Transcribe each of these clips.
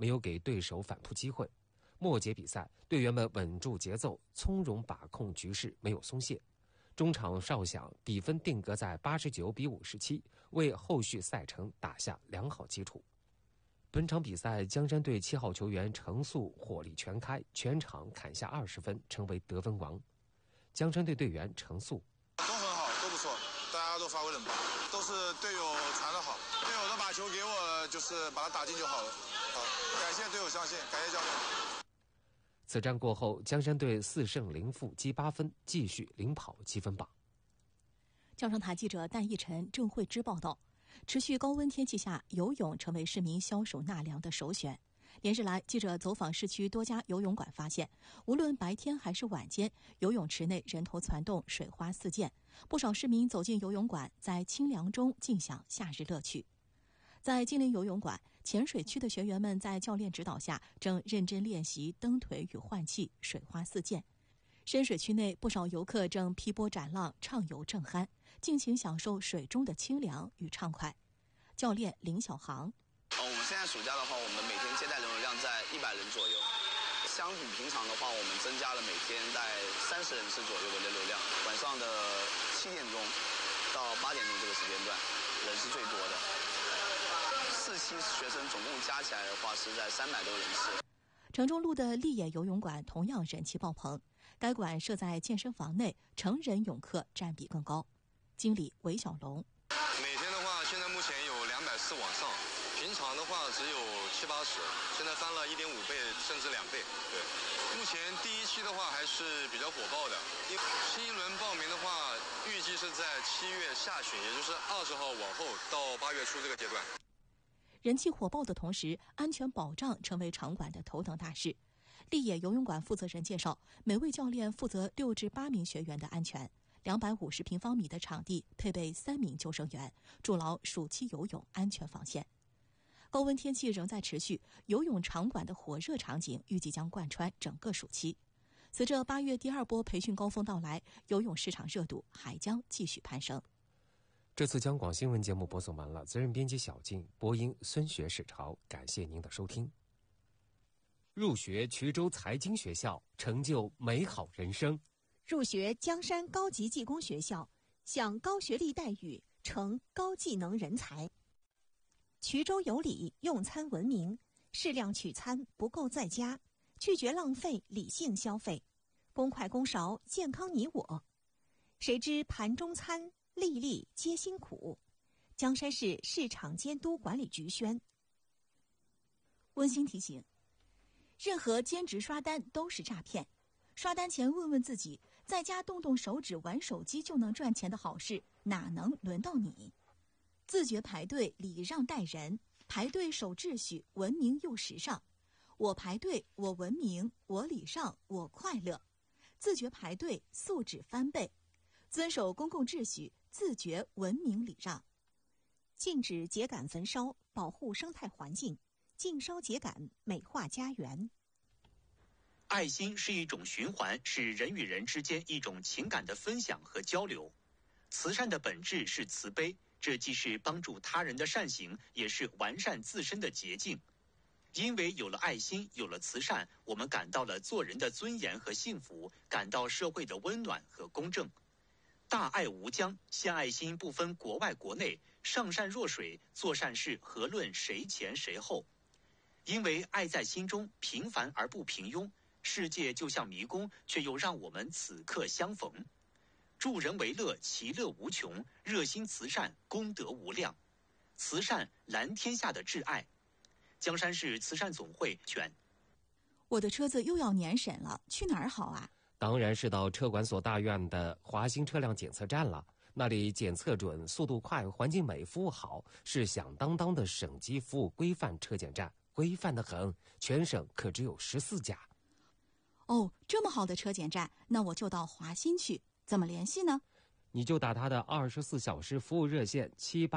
没有给对手反扑机会。末节比赛，队员们稳住节奏，从容把控局势，没有松懈。中场哨响，比分定格在89-57，为后续赛程打下良好基础。本场比赛，江山队7号球员程素火力全开，全场砍下20分，成为得分王。江山队队员程素： 都很好，都不错，大家都发挥得很棒，都是队友传得好，队友都把球给我，就是把它打进就好了。好，感谢队友相信，感谢教练。 此战过后，江山队4胜0负积8分，继续领跑积分榜。 教声台记者戴奕晨、郑慧芝报道。持续高温天气下，游泳成为市民消暑纳凉的首选。连日来，记者走访市区多家游泳馆，发现无论白天还是晚间，游泳池内人头攒动，水花四溅。不少市民走进游泳馆，在清凉中尽享夏日乐趣。在金陵游泳馆，浅水区的学员们在教练指导下，正认真练习蹬腿与换气，水花四溅。深水区内，不少游客正劈波斩浪，畅游正酣，尽情享受水中的清凉与畅快。教练林小航： 我们现在暑假的话，我们每天接待人流量在100人左右，相比平常的话，我们增加了每天在30人次左右的人流量。晚上的7点钟到8点钟这个时间段，人是最多的。4期学生总共加起来的话是在300多人次。 城中路的丽野游泳馆同样人气爆棚，该馆设在健身房内，成人泳客占比更高。经理韦小龙： 每天的话，现在目前有240往上，平常的话只有70-80，现在翻了1.5倍甚至2倍。对，目前第1期的话还是比较火爆的，新一轮报名的话，预计是在7月下旬，也就是20号往后到8月初这个阶段。 人气火爆的同时，安全保障成为场馆的头等大事。丽野游泳馆负责人介绍，每位教练负责6至8名学员的安全，250平方米的场地配备3名救生员，筑牢暑期游泳安全防线。高温天气仍在持续，游泳场馆的火热场景预计将贯穿整个暑期。随着8月第2波培训高峰到来，游泳市场热度还将继续攀升。 这次央广新闻节目播送完了，责任编辑小静，播音孙学史朝，感谢您的收听。入学衢州财经学校，成就美好人生； 入学江山高级技工学校，享高学历待遇，成高技能人才。衢州有礼，用餐文明，适量取餐，不够在家，拒绝浪费，理性消费，公筷公勺，健康你我。谁知盘中餐，粒粒皆辛苦。江山市市场监督管理局宣。 温馨提醒：任何兼职刷单都是诈骗。刷单前问问自己，在家动动手指玩手机就能赚钱的好事，哪能轮到你？自觉排队，礼让待人，排队守秩序，文明又时尚。我排队，我文明，我礼让，我快乐。自觉排队，素质翻倍。遵守公共秩序，自觉文明礼让。 禁止秸秆焚烧，保护生态环境，禁烧秸秆，美化家园。 爱心是一种循环，是人与人之间一种情感的分享和交流。慈善的本质是慈悲，这既是帮助他人的善行，也是完善自身的捷径。因为有了爱心，有了慈善，我们感到了做人的尊严和幸福，感到社会的温暖和公正。大爱无疆，献爱心不分国外国内，上善若水，做善事何论谁前谁后。因为爱在心中，平凡而不平庸，世界就像迷宫，却又让我们此刻相逢。助人为乐，其乐无穷；热心慈善，功德无量。慈善蓝天下的挚爱。江山市慈善总会选。 我的车子又要年审了，去哪儿好啊？ 当然是到车管所大院的华兴车辆检测站了。那里检测准，速度快，环境美，服务好，是响当当的省级服务规范车检站，规范得很，全省可只有14家。 哦，这么好的车检站，那我就到华新去。怎么联系呢？ 你就打他的24小时服务热线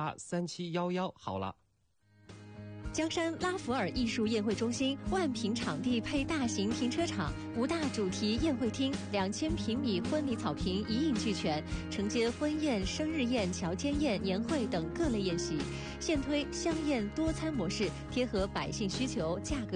783711好了。 江山拉弗尔艺术宴会中心万平场地配大型停车场，5大主题宴会厅，2000平米婚礼草坪一应俱全，承接婚宴、生日宴、乔间宴、年会等各类宴席，现推香宴多餐模式，贴合百姓需求，价格